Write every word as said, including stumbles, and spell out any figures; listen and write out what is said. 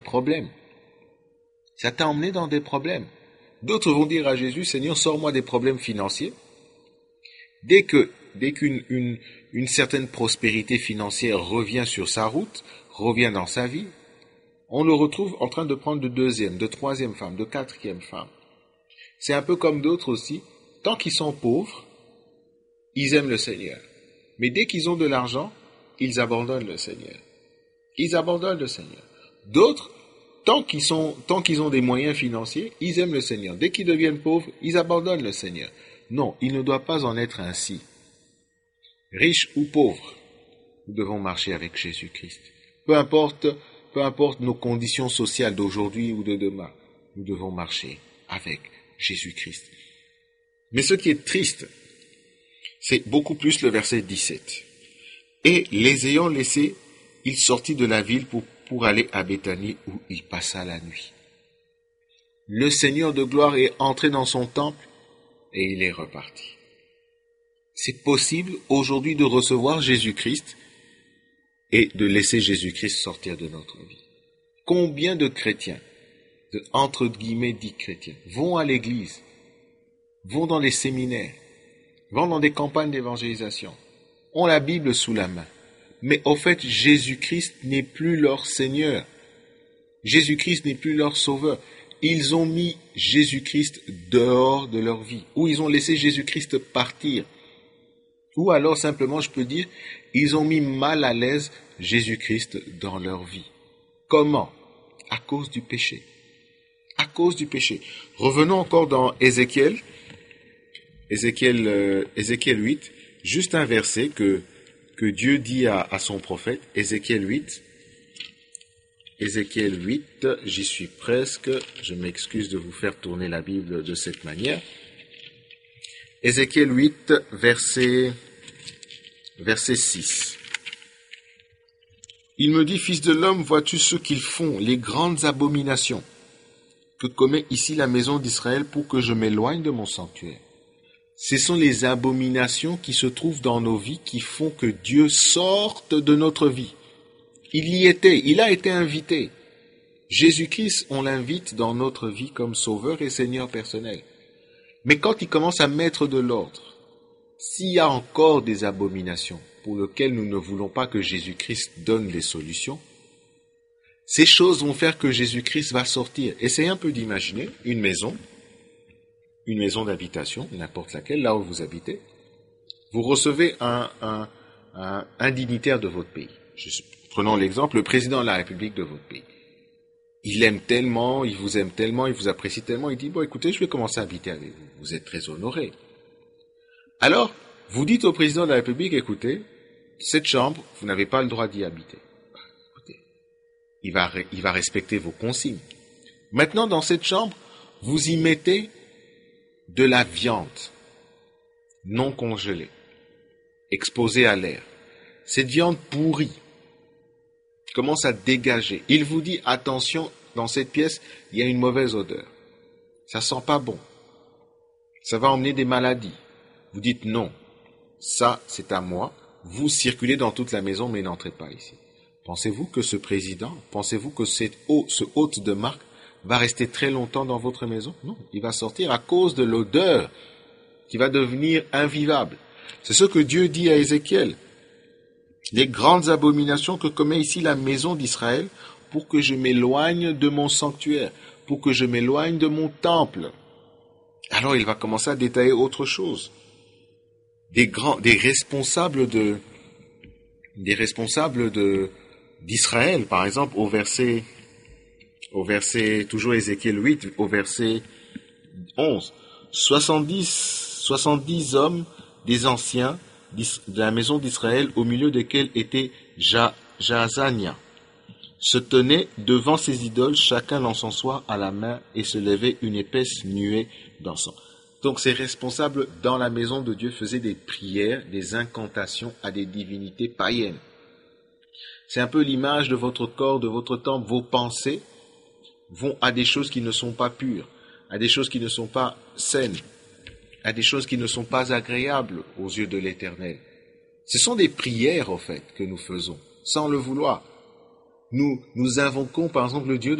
problèmes. Ça t'a emmené dans des problèmes. D'autres vont dire à Jésus, Seigneur, sors-moi des problèmes financiers. Dès que, dès qu'une une, une certaine prospérité financière revient sur sa route, revient dans sa vie, on le retrouve en train de prendre de deuxième, de troisième femme, de quatrième femme. C'est un peu comme d'autres aussi. Tant qu'ils sont pauvres, ils aiment le Seigneur. Mais dès qu'ils ont de l'argent, ils abandonnent le Seigneur. Ils abandonnent le Seigneur. D'autres, tant qu'ils sont, tant qu'ils ont des moyens financiers, ils aiment le Seigneur. Dès qu'ils deviennent pauvres, ils abandonnent le Seigneur. Non, il ne doit pas en être ainsi. Riches ou pauvres, nous devons marcher avec Jésus-Christ. Peu importe, peu importe nos conditions sociales d'aujourd'hui ou de demain, nous devons marcher avec Jésus-Christ. Mais ce qui est triste, c'est beaucoup plus le verset dix-sept. Et les ayant laissés, il sortit de la ville pour, pour aller à Béthanie où il passa la nuit. Le Seigneur de gloire est entré dans son temple et il est reparti. C'est possible aujourd'hui de recevoir Jésus-Christ et de laisser Jésus-Christ sortir de notre vie. Combien de chrétiens, de, entre guillemets dits chrétiens, vont à l'église, vont dans les séminaires, vont dans des campagnes d'évangélisation, ont la Bible sous la main, mais au fait, Jésus-Christ n'est plus leur Seigneur. Jésus-Christ n'est plus leur Sauveur. Ils ont mis Jésus-Christ dehors de leur vie, ou ils ont laissé Jésus-Christ partir. Ou alors, simplement, je peux dire, ils ont mis mal à l'aise Jésus-Christ dans leur vie. Comment? À cause du péché. À cause du péché. Revenons encore dans Ézéchiel, Ézéchiel, euh, Ézéchiel huit, juste un verset que, que Dieu dit à, à son prophète, Ézéchiel huit. Ézéchiel huit, j'y suis presque, je m'excuse de vous faire tourner la Bible de cette manière. Ézéchiel huit, verset, verset six. Il me dit, fils de l'homme, vois-tu ce qu'ils font, les grandes abominations que commet ici la maison d'Israël pour que je m'éloigne de mon sanctuaire. Ce sont les abominations qui se trouvent dans nos vies qui font que Dieu sorte de notre vie. Il y était, il a été invité. Jésus-Christ, on l'invite dans notre vie comme Sauveur et Seigneur personnel. Mais quand il commence à mettre de l'ordre, s'il y a encore des abominations pour lesquelles nous ne voulons pas que Jésus-Christ donne les solutions, ces choses vont faire que Jésus-Christ va sortir. Essayez un peu d'imaginer une maison, une maison d'habitation, n'importe laquelle, là où vous habitez. Vous recevez un, un, un, un dignitaire de votre pays. Je, prenons l'exemple, le président de la République de votre pays. Il aime tellement, il vous aime tellement, il vous apprécie tellement, il dit, bon, écoutez, je vais commencer à habiter avec vous. Vous êtes très honoré. Alors, vous dites au président de la République, écoutez, cette chambre, vous n'avez pas le droit d'y habiter. Écoutez, il va, il va respecter vos consignes. Maintenant, dans cette chambre, vous y mettez de la viande non congelée, exposée à l'air. Cette viande pourrie commence à dégager. Il vous dit, attention, dans cette pièce, il y a une mauvaise odeur. Ça sent pas bon. Ça va emmener des maladies. Vous dites non, ça c'est à moi. Vous circulez dans toute la maison, mais n'entrez pas ici. Pensez-vous que ce président, pensez-vous que cette haut, ce hôte de marque va rester très longtemps dans votre maison? Non, il va sortir à cause de l'odeur qui va devenir invivable. C'est ce que Dieu dit à Ézéchiel. Les grandes abominations que commet ici la maison d'Israël pour que je m'éloigne de mon sanctuaire, pour que je m'éloigne de mon temple. Alors il va commencer à détailler autre chose. Des grands, des responsables de, des responsables de, d'Israël, par exemple, au verset, au verset, toujours Ézéchiel huit, au verset onze. soixante-dix, soixante-dix hommes des anciens de la maison d'Israël, au milieu desquels était Jaazania, se tenaient devant ces idoles, chacun l'encensoir à la main, et se levait une épaisse nuée d'encens. Donc ces responsables dans la maison de Dieu faisaient des prières, des incantations à des divinités païennes. C'est un peu l'image de votre corps, de votre temple. Vos pensées vont à des choses qui ne sont pas pures, à des choses qui ne sont pas saines, à des choses qui ne sont pas agréables aux yeux de l'Éternel. Ce sont des prières, au fait, que nous faisons, sans le vouloir. Nous, nous invoquons, par exemple, le Dieu